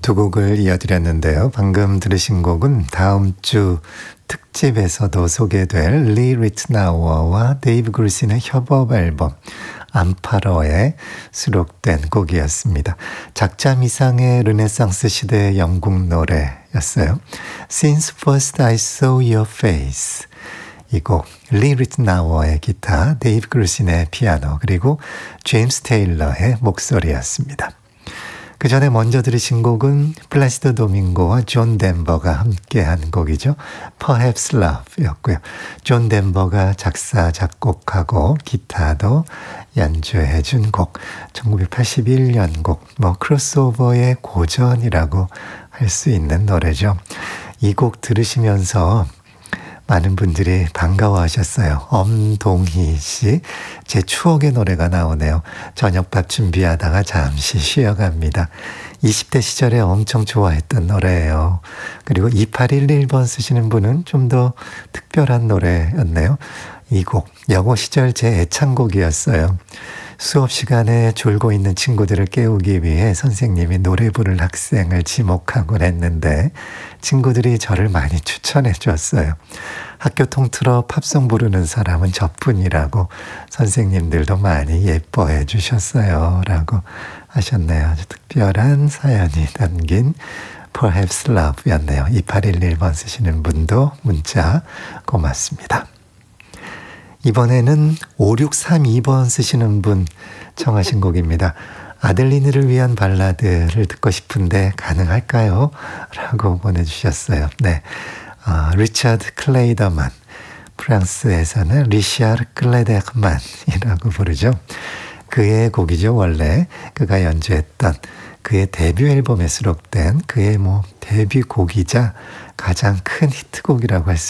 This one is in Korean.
두 곡을 이어드렸는데요. 방금 들으신 곡은 다음 주 특집에서도 소개될 리 리트나워와 데이브 그루신의 협업 앨범 암파러에 수록된 곡이었습니다. 작자 미상의 르네상스 시대의 영국 노래였어요. Since first I saw your face. 이 곡, 리 리트나워의 기타, 데이브 그루신의 피아노, 그리고 제임스 테일러의 목소리였습니다. 그 전에 먼저 들으신 곡은 플라시도 도밍고와 존 덴버가 함께한 곡이죠. Perhaps Love였고요. 존 덴버가 작사, 작곡하고 기타도 연주해 준 곡, 1981년 곡, 크로스오버의 고전이라고 할 수 있는 노래죠. 이 곡 들으시면서 많은 분들이 반가워하셨어요. 엄동희 씨, 제 추억의 노래가 나오네요. 저녁밥 준비하다가 잠시 쉬어갑니다. 20대 시절에 엄청 좋아했던 노래예요. 그리고 2811번 쓰시는 분은 좀 더 특별한 노래였네요. 이 곡, 여고 시절 제 애창곡이었어요. 수업 시간에 졸고 있는 친구들을 깨우기 위해 선생님이 노래 부를 학생을 지목하곤 했는데 친구들이 저를 많이 추천해 줬어요. 학교 통틀어 팝송 부르는 사람은 저뿐이라고 선생님들도 많이 예뻐해 주셨어요. 라고 하셨네요. 아주 특별한 사연이 담긴 Perhaps Love였네요. 2811번 쓰시는 분도 문자 고맙습니다. 이번에는 5632번 쓰시는 분 청하신 곡입니다. 아델리느를 위한 발라드를 듣고 싶은데 가능할까요? 라고 보내주셨어요. 네, 리차드 클레이더만, 프랑스에서는 리샤르 클레데만이라고 부르죠. 그의 곡이죠. 원래 그가 연주했던 그의 데뷔 앨범에 수록된 그의 데뷔곡이자 가장 큰 히트곡이라고 할 수